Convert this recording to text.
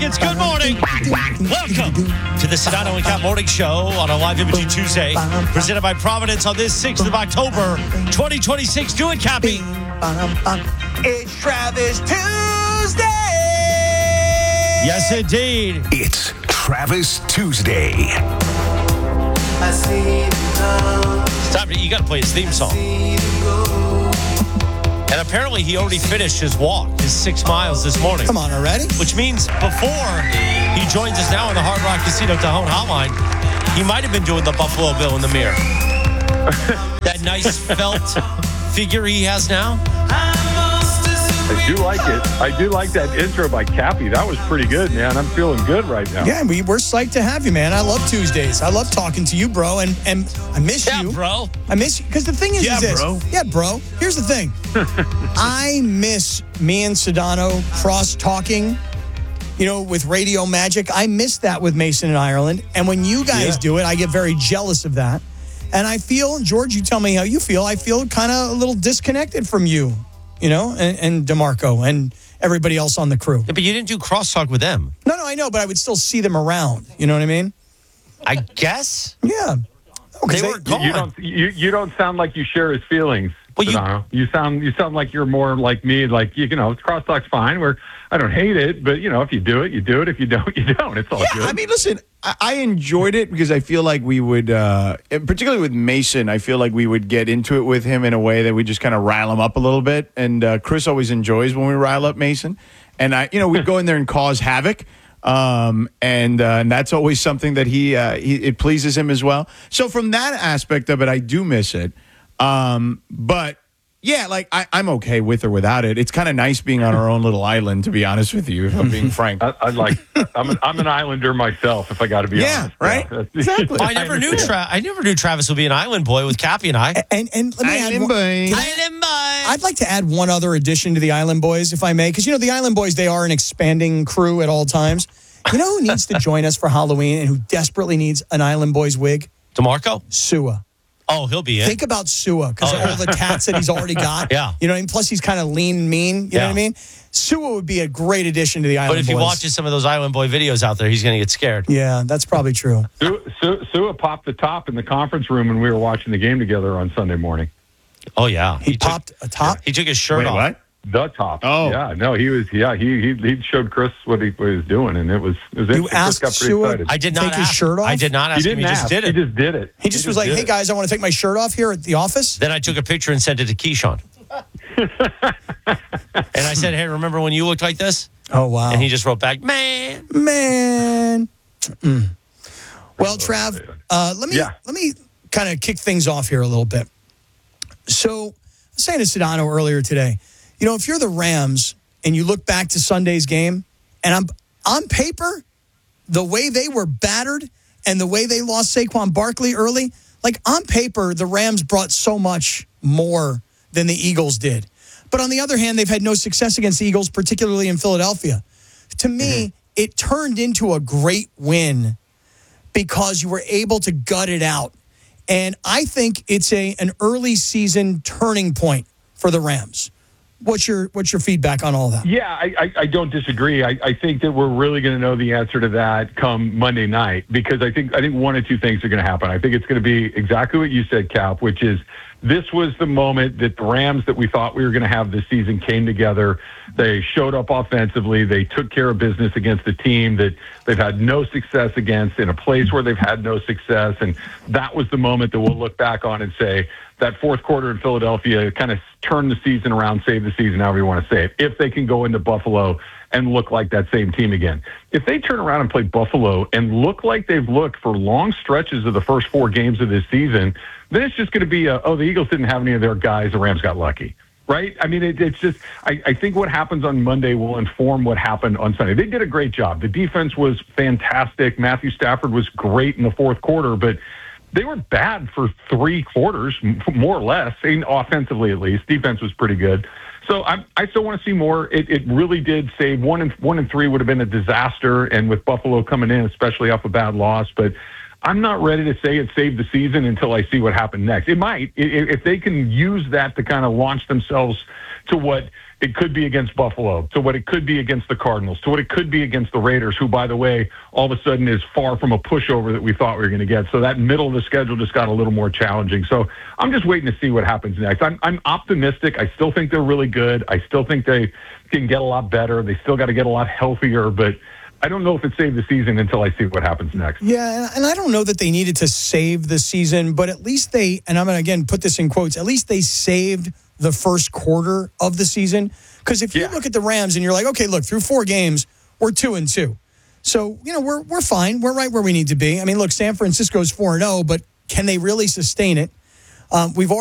It's good morning. Welcome to the Sedano and Cap Morning Show on a live imaging Tuesday, presented by Providence on this 6th of October, 2026. Do it, Cappy. It's Travis Tuesday. Yes, indeed. It's Travis Tuesday. It's time you got to play his theme song. And apparently he already finished his walk, his 6 miles this morning. Come on already. Which means before he joins us now on the Hard Rock Casino Cajon hotline, he might have been doing the Buffalo Bill in the mirror. That nice felt figure he has now. I do like it. I do like that intro by Cappy. That was pretty good, man. I'm feeling good right now. Yeah, we're psyched to have you, man. I love Tuesdays. I love talking to you, bro, and I miss you. Yeah, bro. I miss you because the thing is this. Bro. Yeah, bro. Here's the thing. I miss me and Sedano cross-talking, with Radio Magic. I miss that with Mason in Ireland. And when you guys do it, I get very jealous of that. And I feel, George, you tell me how you feel, I feel kind of a little disconnected from you, and DeMarco and everybody else on the crew. Yeah, but you didn't do crosstalk with them. No, I know, but I would still see them around. You know what I mean? I guess. Yeah. They were gone. You don't sound like you share his feelings. Well, you sound like you're more like me. Like crosstalk's fine. I don't hate it, but if you do it, you do it. If you don't, you don't. It's all good. I mean, listen, I enjoyed it because I feel like we would, particularly with Mason, I feel like we would get into it with him in a way that we just kind of rile him up a little bit. And Chris always enjoys when we rile up Mason. And we'd go in there and cause havoc. And that's always something that it pleases him as well. So from that aspect of it, I do miss it. But yeah, I'm okay with or without it. It's kind of nice being on our own little island, to be honest with you, if I'm being frank. I'm an islander myself, if I got to be honest. Right? Yeah, Exactly. I never knew Travis would be an island boy with Cappy and I. And let me add Island boy. Island boy. I'd like to add one other addition to the Island Boys, if I may, because the Island Boys, they are an expanding crew at all times. You know who needs to join us for Halloween and who desperately needs an Island Boys wig? DeMarco? Sua. Oh, he'll be in. Think about Sua because of all the tats that he's already got. Yeah. You know what I mean? Plus, he's kind of lean and mean. You know what I mean? Sua would be a great addition to the Island But if Boys. he watches some of those Island Boy videos out there, he's going to get scared. Yeah, that's probably true. Sua popped the top in the conference room when we were watching the game together on Sunday morning. Oh, yeah. He popped a top? He took his shirt off. What? The top. Oh. Yeah, no, he was. Yeah, he showed Chris what he was doing, and it was. You asked Chris got pretty Sua- excited. I did not Take his ask. shirt off? I did not He ask him. didn't He just ask. did He it. just did it. He just was like, did hey, it. guys, I want to take my shirt off here at the office. Then I took a picture and sent it to Keyshawn. And I said, hey, remember when you looked like this? Oh, wow. And he just wrote back, man. Man. Well, Trav, let me kind of kick things off here a little bit. So, I was saying to Sedano earlier today, if you're the Rams and you look back to Sunday's game, and on paper, the way they were battered and the way they lost Saquon Barkley early, on paper, the Rams brought so much more than the Eagles did. But on the other hand, they've had no success against the Eagles, particularly in Philadelphia. To me, it turned into a great win because you were able to gut it out. And I think it's an early season turning point for the Rams. What's your feedback on all that? Yeah, I don't disagree. I think that we're really going to know the answer to that come Monday night because I think one of two things are going to happen. I think it's going to be exactly what you said, Cap, which is this was the moment that the Rams that we thought we were going to have this season came together. They showed up offensively. They took care of business against a team that they've had no success against in a place where they've had no success. And that was the moment that we'll look back on and say that fourth quarter in Philadelphia kind of turned the season around, saved the season, however you want to say it, if they can go into Buffalo and look like that same team again. If they turn around and play Buffalo and look like they've looked for long stretches of the first 4 games of this season, then it's just going to be, the Eagles didn't have any of their guys, the Rams got lucky. Right? I mean, it's just, I think what happens on Monday will inform what happened on Sunday. They did a great job. The defense was fantastic. Matthew Stafford was great in the fourth quarter, but they were bad for 3 quarters, more or less, offensively at least. Defense was pretty good. So I still want to see more. It really did say 1-3 would have been a disaster, and with Buffalo coming in, especially off a bad loss. But I'm not ready to say it saved the season until I see what happened next. It might, if they can use that to kind of launch themselves to what it could be against Buffalo, to what it could be against the Cardinals, to what it could be against the Raiders, who, by the way, all of a sudden is far from a pushover that we thought we were going to get. So that middle of the schedule just got a little more challenging. So I'm just waiting to see what happens next. I'm optimistic. I still think they're really good. I still think they can get a lot better. They still got to get a lot healthier, but I don't know if it saved the season until I see what happens next. Yeah, and I don't know that they needed to save the season, but at least they, and I'm going to again put this in quotes, at least they saved the first quarter of the season. Because if you look at the Rams and you're like, okay, look, through 4 games, we're 2-2. So, we're fine. We're right where we need to be. I mean, look, San Francisco's 4-0, but can they really sustain it? We've already